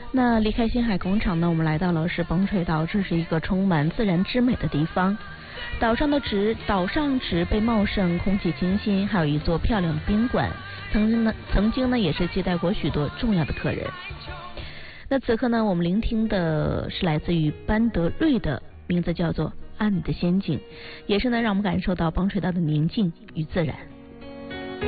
那离开星海广场呢，我们来到了是崩锤岛，这是一个充满自然之美的地方。岛上植被茂盛，空气清新，还有一座漂亮的宾馆，曾经呢也是接待过许多重要的客人。那此刻呢，我们聆听的是来自于班德瑞的，名字叫做《阿米的仙境》，也是呢让我们感受到崩锤岛的宁静与自然。